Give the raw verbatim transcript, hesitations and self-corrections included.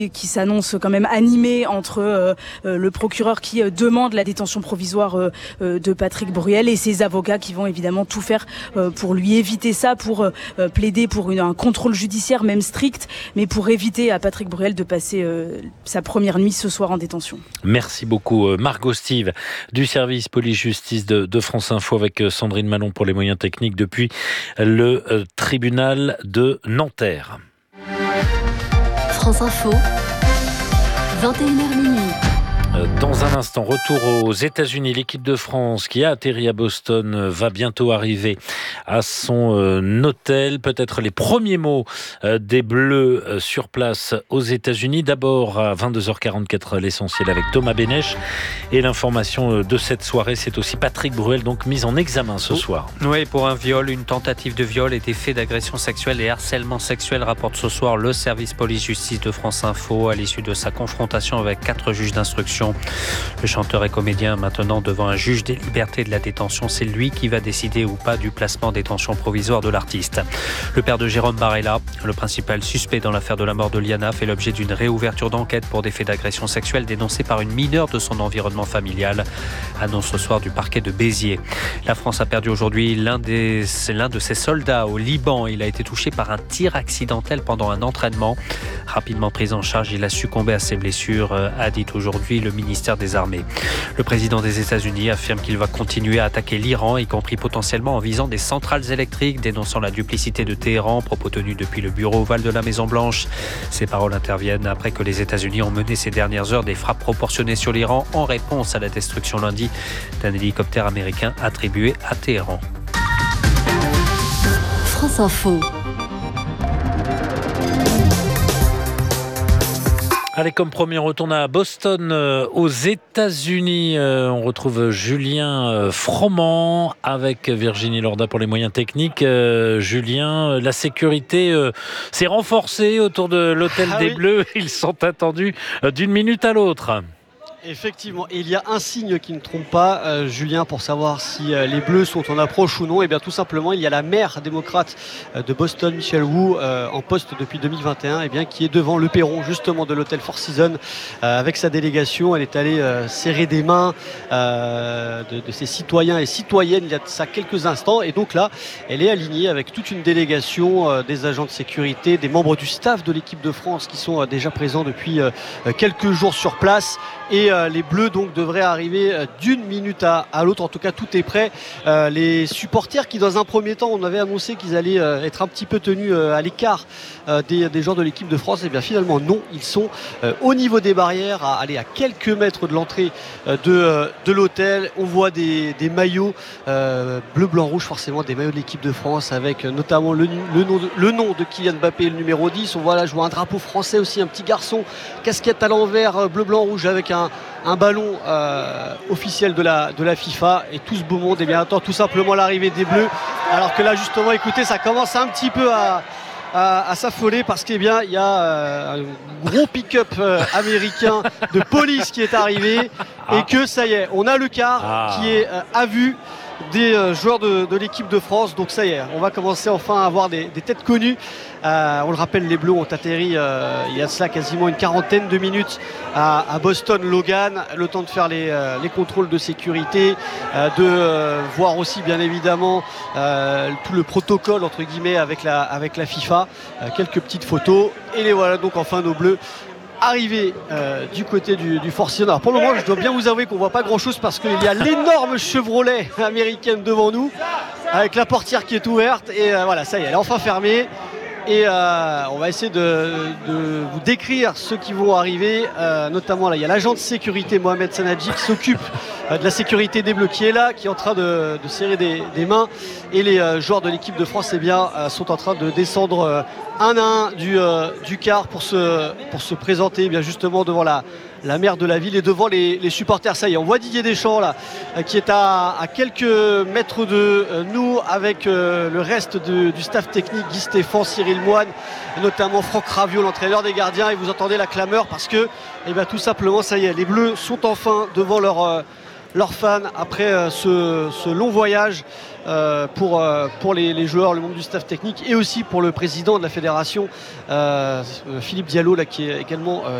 qui s'annonce quand même animé entre euh, le procureur qui euh, demande la détention provisoire euh, de Patrick Bruel et ses avocats qui vont évidemment tout faire euh, pour lui éviter ça, pour euh, plaider pour une, un contrôle judiciaire même strict, mais pour éviter à Patrick Bruel de passer euh, sa première nuit ce soir en détention. Merci beaucoup Margot Steve du service police-justice de, de France Info avec Sandrine Malon pour les moyens techniques depuis le euh, tribunal de Nanterre. France Info, vingt et une heures minuit. Dans un instant, retour aux États-Unis. L'équipe de France qui a atterri à Boston va bientôt arriver à son euh, hôtel. Peut-être les premiers mots euh, des Bleus euh, sur place aux États-Unis. D'abord à vingt-deux heures quarante-quatre, l'essentiel avec Thomas Bénèche. Et l'information euh, de cette soirée, c'est aussi Patrick Bruel, donc mis en examen ce soir. Oui, pour un viol, une tentative de viol et des faits d'agression sexuelle et harcèlement sexuel, rapporte ce soir le service police-justice de France Info à l'issue de sa confrontation avec quatre juges d'instruction. Le chanteur et comédien maintenant devant un juge des libertés et de la détention. C'est lui qui va décider ou pas du placement en détention provisoire de l'artiste. Le père de Jérôme Barella, le principal suspect dans l'affaire de la mort de Liana, fait l'objet d'une réouverture d'enquête pour des faits d'agression sexuelle dénoncés par une mineure de son environnement familial. Annonce ce soir du parquet de Béziers. La France a perdu aujourd'hui l'un, des, l'un de ses soldats au Liban. Il a été touché par un tir accidentel pendant un entraînement. Rapidement pris en charge, il a succombé à ses blessures, a dit aujourd'hui le ministère des Armées. Le président des États-Unis affirme qu'il va continuer à attaquer l'Iran, y compris potentiellement en visant des centrales électriques, dénonçant la duplicité de Téhéran, propos tenus depuis le bureau ovale de la Maison-Blanche. Ces paroles interviennent après que les États-Unis ont mené ces dernières heures des frappes proportionnées sur l'Iran en réponse à la destruction lundi d'un hélicoptère américain attribué à Téhéran. France Info. Allez, comme premier, on retourne à Boston, euh, aux États-Unis. Euh, on retrouve Julien euh, Froment avec Virginie Lorda pour les moyens techniques. Euh, Julien, la sécurité euh, s'est renforcée autour de l'hôtel ah des oui. Bleus. Ils sont attendus euh, d'une minute à l'autre. Effectivement, et il y a un signe qui ne trompe pas, euh, Julien, pour savoir si euh, les Bleus sont en approche ou non. Et bien tout simplement, il y a la maire démocrate euh, de Boston, Michelle Wu, euh, en poste depuis deux mille vingt et un, et bien qui est devant le perron justement de l'hôtel Four Seasons euh, avec sa délégation. Elle est allée euh, serrer des mains euh, de, de ses citoyens et citoyennes il y a de ça quelques instants. Et donc là, elle est alignée avec toute une délégation euh, des agents de sécurité, des membres du staff de l'équipe de France qui sont euh, déjà présents depuis euh, quelques jours sur place. Et euh, les Bleus donc devraient arriver euh, d'une minute à, à l'autre. En tout cas, tout est prêt. Euh, les supporters qui, dans un premier temps, on avait annoncé qu'ils allaient euh, être un petit peu tenus euh, à l'écart euh, des, des joueurs de l'équipe de France. Et bien finalement, non. Ils sont euh, au niveau des barrières, à aller à quelques mètres de l'entrée euh, de, euh, de l'hôtel. On voit des, des maillots euh, bleu, blanc, rouge, forcément des maillots de l'équipe de France avec euh, notamment le, le, nom de, le nom de Kylian Mbappé, le numéro dix. On voit là, je vois un drapeau français aussi, un petit garçon, casquette à l'envers, euh, bleu, blanc, rouge avec un Un, un ballon euh, officiel de la, de la FIFA, et tout ce beau monde eh bien, attend tout simplement l'arrivée des Bleus, alors que là justement écoutez, ça commence un petit peu à, à, à s'affoler parce qu'il eh y a euh, un gros pick-up euh, américain de police qui est arrivé ah. et que ça y est, on a le car ah. qui est euh, à vue des euh, joueurs de, de l'équipe de France. Donc ça y est, on va commencer enfin à avoir des, des têtes connues. Euh, on le rappelle, les Bleus ont atterri euh, il y a de cela quasiment une quarantaine de minutes à, à Boston Logan, le temps de faire les, euh, les contrôles de sécurité, euh, de euh, voir aussi bien évidemment euh, tout le protocole entre guillemets avec la, avec la FIFA, euh, quelques petites photos, et les voilà donc enfin nos Bleus arrivé euh, du côté du, du Four Seasons. Alors pour le moment, je dois bien vous avouer qu'on voit pas grand chose parce qu'il y a l'énorme Chevrolet américaine devant nous avec la portière qui est ouverte, et euh, voilà, ça y est, elle est enfin fermée. Et euh, on va essayer de, de vous décrire ceux qui vont arriver, euh, notamment là il y a l'agent de sécurité Mohamed Sanadji qui s'occupe euh, de la sécurité des Bleus, qui est là, qui est en train de, de serrer des, des mains, et les euh, joueurs de l'équipe de France eh bien, euh, sont en train de descendre euh, un à un du, euh, du car pour se, pour se présenter eh bien, justement devant la, la maire de la ville et devant les, les supporters. Ça y est, on voit Didier Deschamps là, euh, qui est à, à quelques mètres de euh, nous avec euh, le reste de, du staff technique, Guy Stéphane, Cyril Moine, notamment Franck Raviot, l'entraîneur des gardiens, et vous entendez la clameur parce que eh bien, tout simplement ça y est, les Bleus sont enfin devant leur, euh, leurs fans après ce, ce long voyage euh, pour, euh, pour les, les joueurs, le membre du staff technique et aussi pour le président de la fédération, euh, Philippe Diallo, là, qui est également euh,